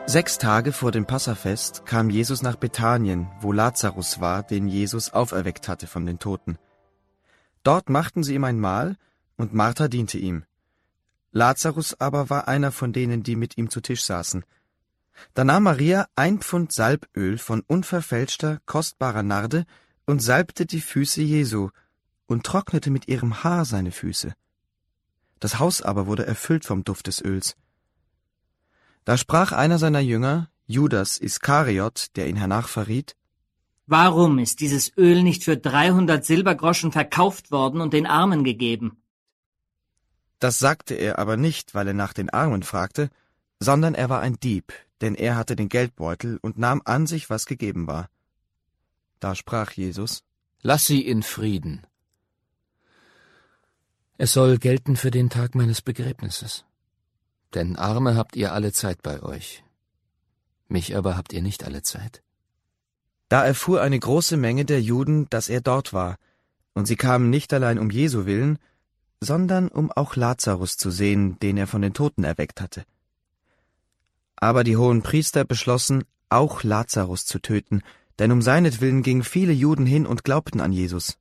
6 Tage vor dem Passafest kam Jesus nach Bethanien, wo Lazarus war, den Jesus auferweckt hatte von den Toten. Dort machten sie ihm ein Mahl, und Martha diente ihm. Lazarus aber war einer von denen, die mit ihm zu Tisch saßen. Da nahm Maria 1 Pfund Salböl von unverfälschter, kostbarer Narde und salbte die Füße Jesu und trocknete mit ihrem Haar seine Füße. Das Haus aber wurde erfüllt vom Duft des Öls. Da sprach einer seiner Jünger, Judas Iskariot, der ihn hernach verriet: Warum ist dieses Öl nicht für 300 Silbergroschen verkauft worden und den Armen gegeben? Das sagte er aber nicht, weil er nach den Armen fragte, sondern er war ein Dieb, denn er hatte den Geldbeutel und nahm an sich, was gegeben war. Da sprach Jesus: Lass sie in Frieden. Es soll gelten für den Tag meines Begräbnisses. Denn Arme habt ihr alle Zeit bei euch. Mich aber habt ihr nicht alle Zeit. Da erfuhr eine große Menge der Juden, dass er dort war, und sie kamen nicht allein um Jesu willen, sondern um auch Lazarus zu sehen, den er von den Toten erweckt hatte. Aber die Hohenpriester beschlossen, auch Lazarus zu töten, denn um seinetwillen gingen viele Juden hin und glaubten an Jesus.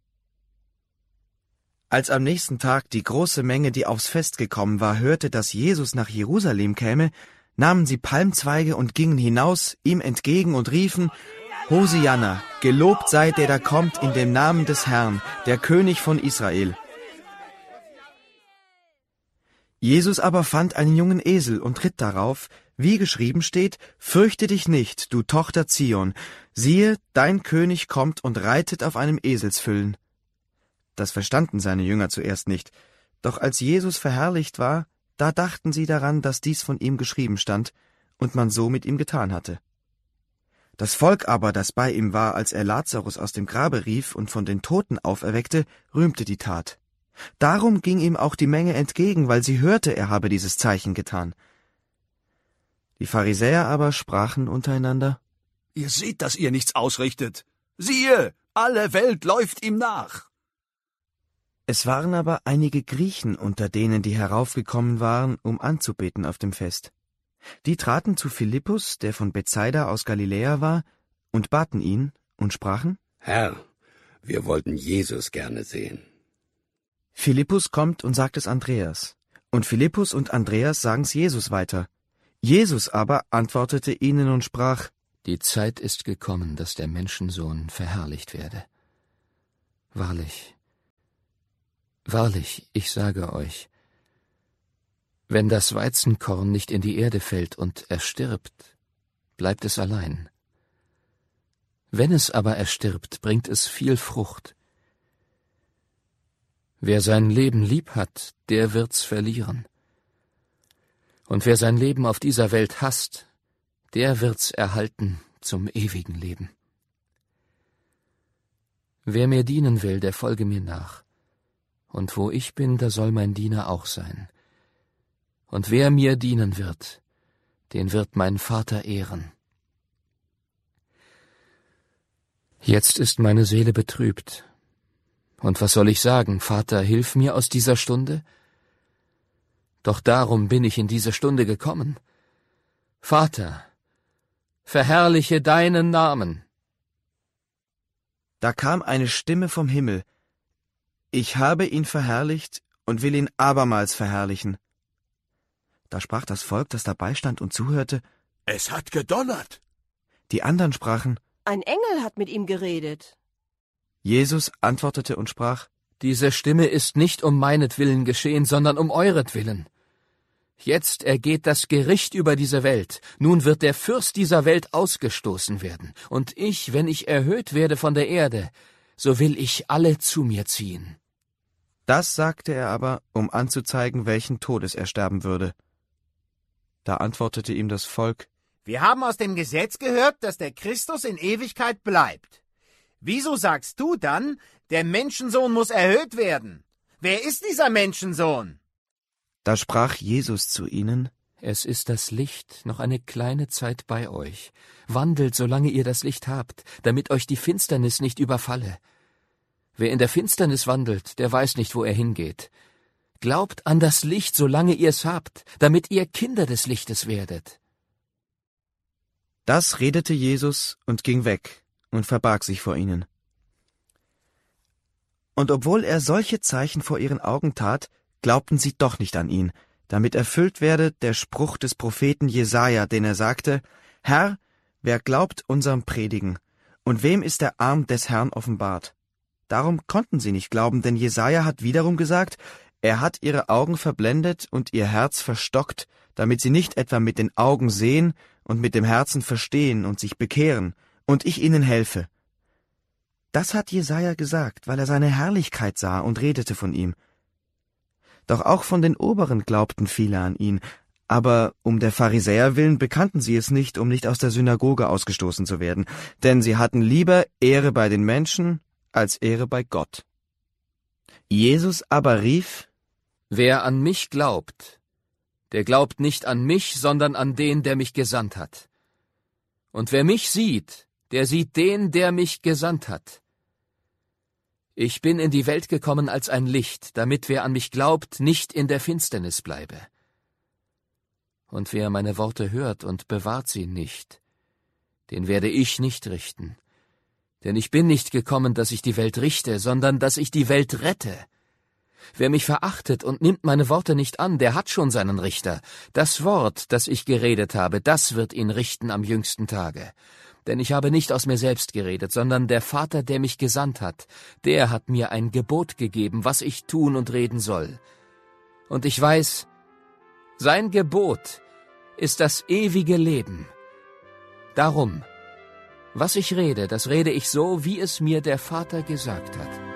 Als am nächsten Tag die große Menge, die aufs Fest gekommen war, hörte, dass Jesus nach Jerusalem käme, nahmen sie Palmzweige und gingen hinaus ihm entgegen und riefen: Hosianna, gelobt sei der da kommt in dem Namen des Herrn, der König von Israel. Jesus aber fand einen jungen Esel und ritt darauf, wie geschrieben steht: Fürchte dich nicht, du Tochter Zion, siehe, dein König kommt und reitet auf einem Eselsfüllen. Das verstanden seine Jünger zuerst nicht, doch als Jesus verherrlicht war, da dachten sie daran, dass dies von ihm geschrieben stand und man so mit ihm getan hatte. Das Volk aber, das bei ihm war, als er Lazarus aus dem Grabe rief und von den Toten auferweckte, rühmte die Tat. Darum ging ihm auch die Menge entgegen, weil sie hörte, er habe dieses Zeichen getan. Die Pharisäer aber sprachen untereinander: Ihr seht, dass ihr nichts ausrichtet. Siehe, alle Welt läuft ihm nach. Es waren aber einige Griechen unter denen, die heraufgekommen waren, um anzubeten auf dem Fest. Die traten zu Philippus, der von Bethsaida aus Galiläa war, und baten ihn und sprachen: Herr, wir wollten Jesus gerne sehen. Philippus kommt und sagt es Andreas, und Philippus und Andreas sagen's Jesus weiter. Jesus aber antwortete ihnen und sprach: Die Zeit ist gekommen, dass der Menschensohn verherrlicht werde. Wahrlich, wahrlich, ich sage euch, wenn das Weizenkorn nicht in die Erde fällt und erstirbt, bleibt es allein. Wenn es aber erstirbt, bringt es viel Frucht. Wer sein Leben lieb hat, der wird's verlieren. Und wer sein Leben auf dieser Welt hasst, der wird's erhalten zum ewigen Leben. Wer mir dienen will, der folge mir nach. Und wo ich bin, da soll mein Diener auch sein. Und wer mir dienen wird, den wird mein Vater ehren. Jetzt ist meine Seele betrübt. Und was soll ich sagen? Vater, hilf mir aus dieser Stunde? Doch darum bin ich in diese Stunde gekommen. Vater, verherrliche deinen Namen. Da kam eine Stimme vom Himmel: Ich habe ihn verherrlicht und will ihn abermals verherrlichen. Da sprach das Volk, das dabei stand und zuhörte: Es hat gedonnert. Die anderen sprachen: Ein Engel hat mit ihm geredet. Jesus antwortete und sprach: Diese Stimme ist nicht um meinetwillen geschehen, sondern um euretwillen. Jetzt ergeht das Gericht über diese Welt. Nun wird der Fürst dieser Welt ausgestoßen werden. Und ich, wenn ich erhöht werde von der Erde, so will ich alle zu mir ziehen. Das sagte er aber, um anzuzeigen, welchen Todes er sterben würde. Da antwortete ihm das Volk: Wir haben aus dem Gesetz gehört, dass der Christus in Ewigkeit bleibt. Wieso sagst du dann, der Menschensohn muss erhöht werden? Wer ist dieser Menschensohn? Da sprach Jesus zu ihnen: Es ist das Licht noch eine kleine Zeit bei euch. Wandelt, solange ihr das Licht habt, damit euch die Finsternis nicht überfalle. Wer in der Finsternis wandelt, der weiß nicht, wo er hingeht. Glaubt an das Licht, solange ihr's habt, damit ihr Kinder des Lichtes werdet. Das redete Jesus und ging weg und verbarg sich vor ihnen. Und obwohl er solche Zeichen vor ihren Augen tat, glaubten sie doch nicht an ihn, damit erfüllt werde der Spruch des Propheten Jesaja, den er sagte: Herr, wer glaubt unserem Predigen? Und wem ist der Arm des Herrn offenbart? Darum konnten sie nicht glauben, denn Jesaja hat wiederum gesagt: Er hat ihre Augen verblendet und ihr Herz verstockt, damit sie nicht etwa mit den Augen sehen und mit dem Herzen verstehen und sich bekehren, und ich ihnen helfe. Das hat Jesaja gesagt, weil er seine Herrlichkeit sah und redete von ihm. Doch auch von den Oberen glaubten viele an ihn, aber um der Pharisäer willen bekannten sie es nicht, um nicht aus der Synagoge ausgestoßen zu werden, denn sie hatten lieber Ehre bei den Menschen als Ehre bei Gott. Jesus aber rief: Wer an mich glaubt, der glaubt nicht an mich, sondern an den, der mich gesandt hat. Und wer mich sieht, der sieht den, der mich gesandt hat. Ich bin in die Welt gekommen als ein Licht, damit wer an mich glaubt, nicht in der Finsternis bleibe. Und wer meine Worte hört und bewahrt sie nicht, den werde ich nicht richten. Denn ich bin nicht gekommen, dass ich die Welt richte, sondern dass ich die Welt rette. Wer mich verachtet und nimmt meine Worte nicht an, der hat schon seinen Richter. Das Wort, das ich geredet habe, das wird ihn richten am jüngsten Tage. Denn ich habe nicht aus mir selbst geredet, sondern der Vater, der mich gesandt hat, der hat mir ein Gebot gegeben, was ich tun und reden soll. Und ich weiß, sein Gebot ist das ewige Leben. Darum, was ich rede, das rede ich so, wie es mir der Vater gesagt hat.